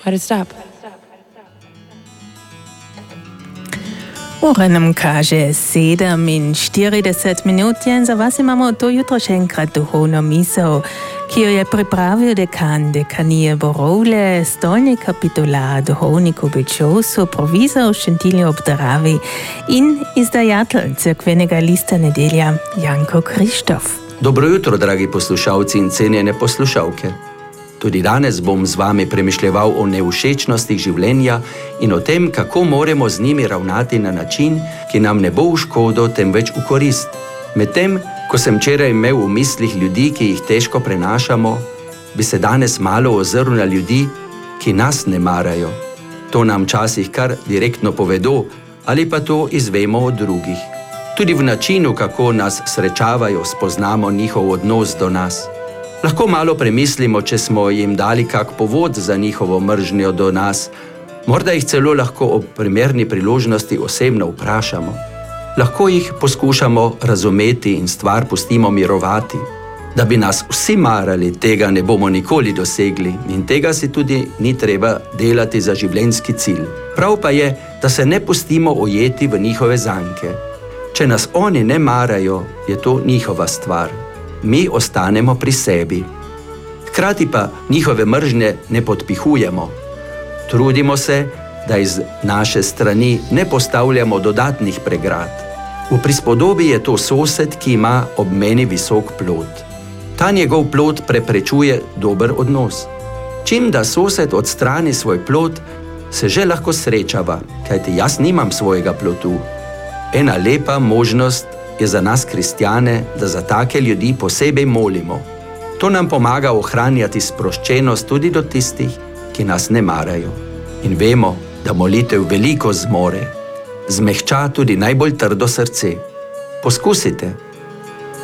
Let it stop. Ura nam kaže 7:40, za vas imamo to jutro še enkrat duhovno misel, ki jo je pripravil dekan dekanije Borovlje, stolni kapitular duhovniku Bečovsu, provizor Šentilje ob Dravi in izdajatelj cerkvenega lista Nedelja Janko Krištof. Dobro jutro, dragi poslušalci in cenjene poslušalke. Tudi danes bom z vami premišljeval o nevšečnostih življenja in o tem, kako moramo z njimi ravnati na način, ki nam ne bo v škodo, temveč v korist. Medtem, ko sem včeraj imel v mislih ljudi, ki jih težko prenašamo, bi se danes malo ozrl na ljudi, ki nas ne marajo. To nam včasih kar direktno povedo, ali pa to izvemo od drugih. Tudi v načinu, kako nas srečavajo, spoznamo njihov odnos do nas. Lahko malo premislimo, če smo jim dali kak povod za njihovo mržnjo do nas. Morda jih celo lahko ob primerni priložnosti osebno vprašamo. Lahko jih poskušamo razumeti in stvar pustimo mirovati. Da bi nas vsi marali, tega ne bomo nikoli dosegli in tega si tudi ni treba delati za življenjski cilj. Prav pa je, da se ne pustimo ujeti v njihove zanke. Če nas oni ne marajo, je to njihova stvar. Mi ostanemo pri sebi. Hkrati pa njihove mržnje ne podpihujemo. Trudimo se, da iz naše strani ne postavljamo dodatnih pregrad. V prispodobi je to sosed, ki ima ob meni visok plot. Ta njegov plot preprečuje dober odnos. Čim da sosed odstrani svoj plot, se že lahko srečava, kajti jaz nimam svojega plotu. Ena lepa možnost je za nas kristjane, da za take ljudi posebej molimo. To nam pomaga ohranjati sproščenost tudi do tistih, ki nas ne marajo. In vemo, da molitev veliko zmore, zmehča tudi najbolj trdo srce. Poskusite.